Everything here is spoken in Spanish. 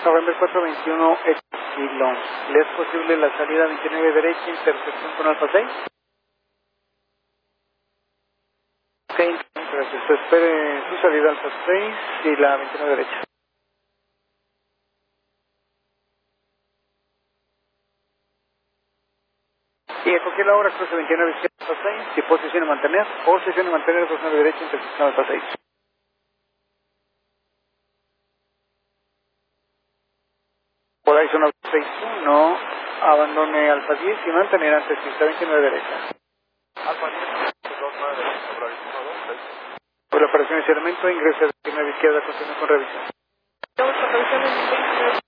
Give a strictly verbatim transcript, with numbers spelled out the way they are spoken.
November cuatro veintiuno X Kilo. ¿Le es posible la salida veintinueve derecha, intersección con Alfa seis? Ok, gracias. Espere su salida Alfa seis y la veintinueve derecha. Y a cualquier hora cruce veintinueve izquierda Alfa seis y posición a mantener, posición a mantener veintinueve derecha, intersección Alfa seis. Por ahí son Alfa seis uno, abandone Alfa diez y mantener antes pista veintinueve derecha. Alfa diez, dos nueve derecha, sobre uno dos seis. Por la operación de ese elemento, ingresa veintinueve izquierda, continúe con revisión. Estamos con revisión en veintinueve.